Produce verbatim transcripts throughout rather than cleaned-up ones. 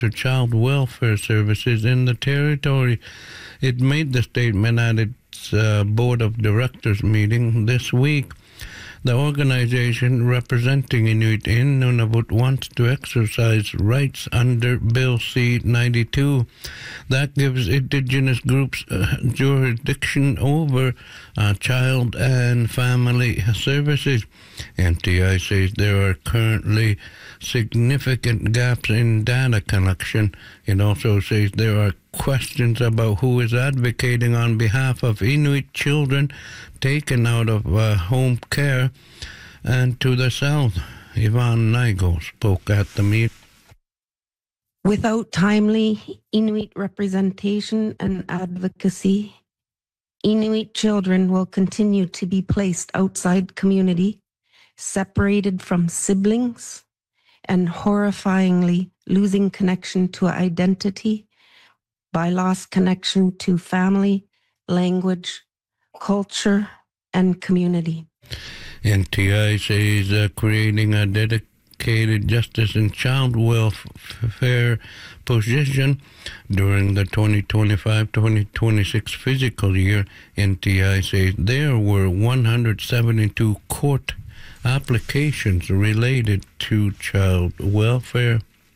to child welfare services in the territory. It made the statement at its uh, board of directors meeting this week. The organization representing Inuit in Nunavut wants to exercise rights under Bill C ninety-two that gives Indigenous groups uh, jurisdiction over uh, child and family services. N T I says there are currently significant gaps in data collection. It also says there are questions about who is advocating on behalf of Inuit children taken out of uh, home care. And to the south, Yvonne Nigel spoke at the meeting. Without timely Inuit representation and advocacy, Inuit children will continue to be placed outside community, separated from siblings, and horrifyingly losing connection to identity by lost connection to family, language, culture, and community. N T I says uh, creating a dedicated justice and child welfare position during the twenty twenty-five twenty twenty-six fiscal year. N T I says there were one hundred seventy-two court applications related to child welfare.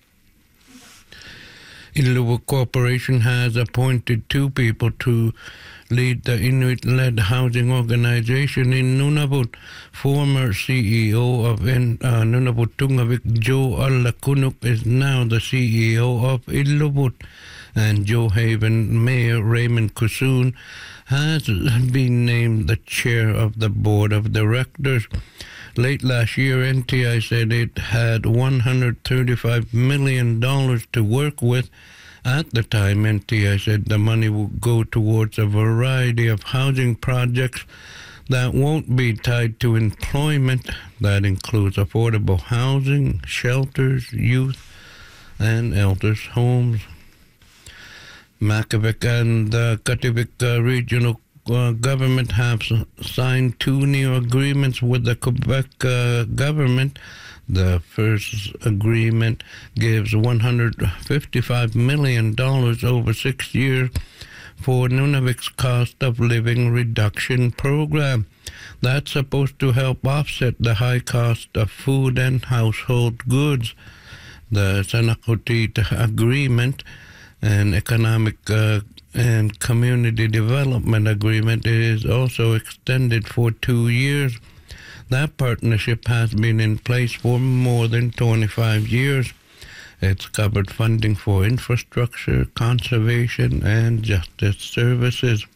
Inuit Corporation has appointed two people to lead the Inuit-led housing organization in Nunavut. Former C E O of in, uh, Nunavut Tungavik, Joe Alakunuk, is now the C E O of Iluvut, and Joe Haven Mayor Raymond Kusun has been named the chair of the board of directors. Late last year, N T I said it had one hundred thirty-five million dollars to work with. At the time, N T I said the money would go towards a variety of housing projects that won't be tied to employment. That includes affordable housing, shelters, youth, and elders' homes. Makivik and the Kativik uh, regional Uh, government have signed two new agreements with the Quebec uh, government. The first agreement gives one hundred fifty-five million dollars over six years for Nunavut's cost of living reduction program. That's supposed to help offset the high cost of food and household goods. The Sanakotit agreement, an economic uh, and community development agreement, is also extended for two years. That partnership has been in place for more than twenty-five years. It's covered funding for infrastructure, conservation, and justice services.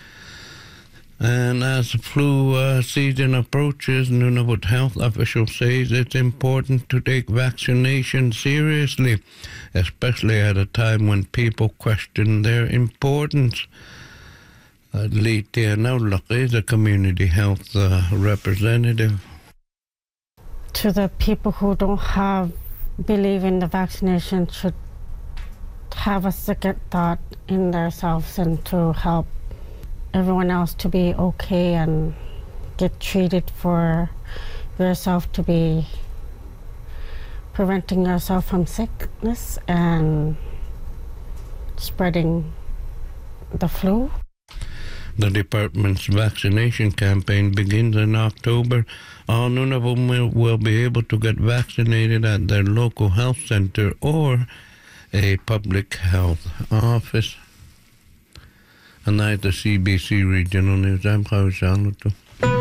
And as the flu uh, season approaches, Nunavut health officials say it's important to take vaccination seriously, especially at a time when people question their importance. Uh, Litia Naulak is a community health uh, representative. To the people who don't have believe in the vaccination should have a second thought in themselves and to help everyone else to be okay and get treated for yourself to be preventing yourself from sickness and spreading the flu. The department's vaccination campaign begins in October. All Nunavut will, will be able to get vaccinated at their local health center or a public health office. And that's the C B C Regional News. I'm Klaus Charlotte.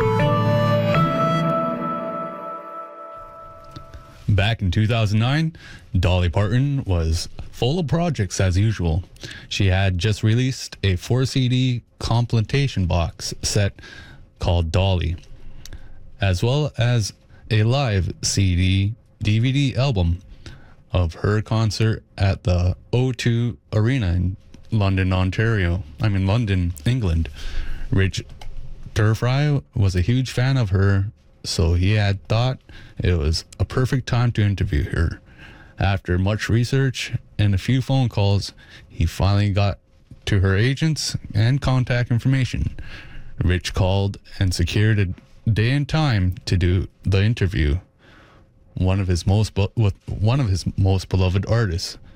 Back in two thousand nine, Dolly Parton was full of projects as usual. She had just released a four C D compilation box set called Dolly, as well as a live C D D V D album of her concert at the O two Arena in London, Ontario. I mean, London, England. Rich Turfry was a huge fan of her, so he had thought it was a perfect time to interview her. After much research and a few phone calls, he finally got to her agents and contact information. Rich called and secured a day and time to do the interview. One of his most be- with one of his most beloved artists,